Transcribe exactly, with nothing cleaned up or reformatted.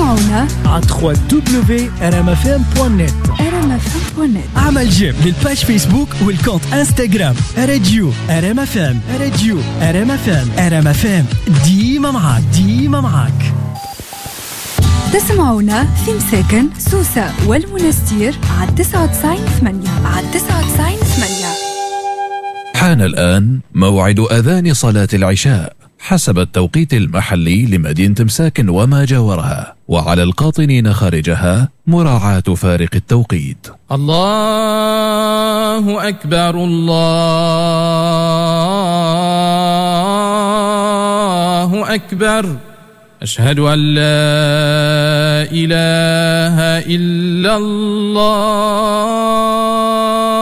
تسمعونا على دبليو دبليو دبليو دوت ار ام اف ام دوت نت. ار ام اف ام دوت نت. اعمل جيم للباج فيسبوك والكونت انستغرام راديو ار ام اف ام. راديو ار ام اف ام. ار ام اف ام ديما معاك ديما معاك. تسمعونا في مساكن سوسة والمنستير على تسعة وتسعين ثمانية على تسعة وتسعين ثمانية. حان الآن موعد أذان صلاة العشاء حسب التوقيت المحلي لمدينة مساكن وما جاورها، وعلى القاطنين خارجها مراعاة فارق التوقيت. الله أكبر الله أكبر أشهد أن لا إله إلا الله